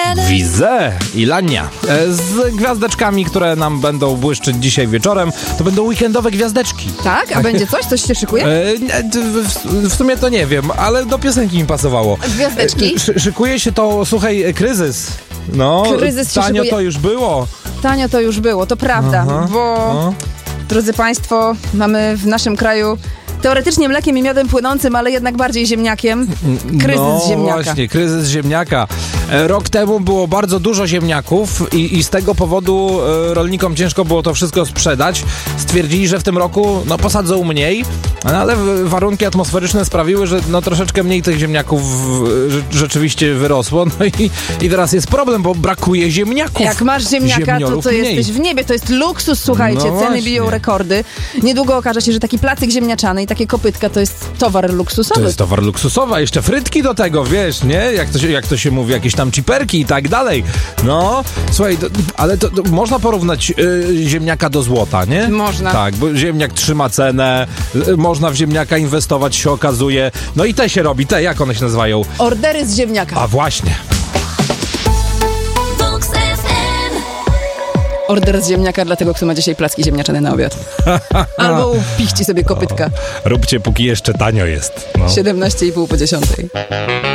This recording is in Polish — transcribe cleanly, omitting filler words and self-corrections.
Widzę i Lania. Z gwiazdeczkami, które nam będą błyszczyć dzisiaj wieczorem. To będą weekendowe gwiazdeczki. Tak? A będzie coś? Coś się szykuje? W sumie to nie wiem, ale do piosenki mi pasowało. Gwiazdeczki? Szykuje się to, słuchaj, kryzys. No, Kryzys się tanio szykuje. to już było. Tanio to już było, to prawda, bo drodzy Państwo, mamy w naszym kraju teoretycznie mlekiem i miodem płynącym, ale jednak bardziej ziemniakiem. Kryzys ziemniaka. Właśnie, kryzys ziemniaka. Rok temu było bardzo dużo ziemniaków i z tego powodu rolnikom ciężko było to wszystko sprzedać. Stwierdzili, że w tym roku posadzą mniej, ale warunki atmosferyczne sprawiły, że troszeczkę mniej tych ziemniaków rzeczywiście wyrosło. No i teraz jest problem, bo brakuje ziemniaków. Jak masz ziemniaka, to mniej. jesteś w niebie. To jest luksus, słuchajcie. No ceny właśnie. biją rekordy. Niedługo okaże się, że taki placyk ziemniaczany i takie kopytka to jest towar luksusowy. To jest towar luksusowy, a jeszcze frytki do tego, wiesz, nie? Jak to się mówi, jakieś tam ciperki i tak dalej. No, słuchaj, ale to można porównać ziemniaka do złota, nie? Można. Tak, bo ziemniak trzyma cenę, można w ziemniaka inwestować, się okazuje. No i te się robi, jak one się nazywają? Ordery z ziemniaka. A właśnie. Order z ziemniaka dla tego, kto ma dzisiaj placki ziemniaczane na obiad. Albo upichci sobie kopytka. Róbcie, póki jeszcze tanio jest. No. 17,5 po 10.